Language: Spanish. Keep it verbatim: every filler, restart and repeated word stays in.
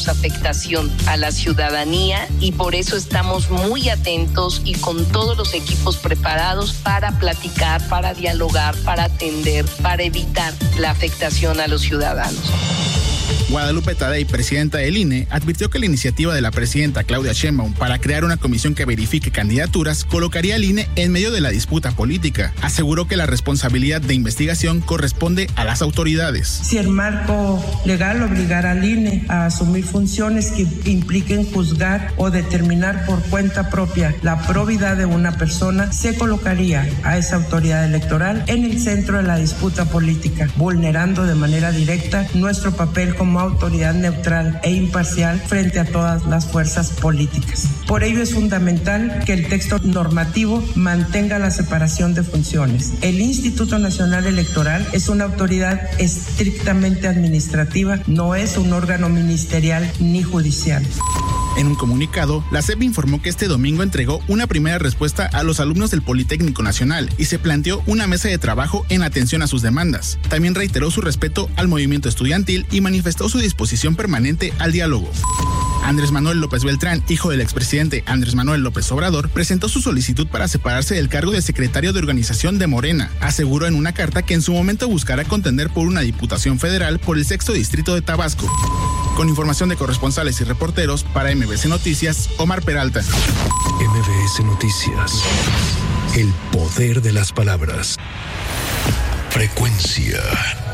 afectación a la ciudadanía y por eso estamos muy atentos y con todos los equipos preparados para platicar, para dialogar, para atender, para evitar la afectación a los ciudadanos. Guadalupe Tadei, presidenta del I N E, advirtió que la iniciativa de la presidenta Claudia Sheinbaum para crear una comisión que verifique candidaturas colocaría al I N E en medio de la disputa política. Aseguró que la responsabilidad de investigación corresponde a las autoridades. Si el marco legal obligara al I N E a asumir funciones que impliquen juzgar o determinar por cuenta propia la probidad de una persona, se colocaría a esa autoridad electoral en el centro de la disputa política, vulnerando de manera directa nuestro papel como autoridad neutral e imparcial frente a todas las fuerzas políticas. Por ello es fundamental que el texto normativo mantenga la separación de funciones. El Instituto Nacional Electoral es una autoridad estrictamente administrativa, no es un órgano ministerial ni judicial. En un comunicado, la S E P informó que este domingo entregó una primera respuesta a los alumnos del Politécnico Nacional y se planteó una mesa de trabajo en atención a sus demandas. También reiteró su respeto al movimiento estudiantil y manifestó su disposición permanente al diálogo. Andrés Manuel López Beltrán, hijo del expresidente Andrés Manuel López Obrador, presentó su solicitud para separarse del cargo de secretario de organización de Morena. Aseguró en una carta que en su momento buscará contender por una diputación federal por el sexto distrito de Tabasco. Con información de corresponsales y reporteros, para M B C Noticias, Omar Peralta. M B S Noticias. El poder de las palabras. Frecuencia.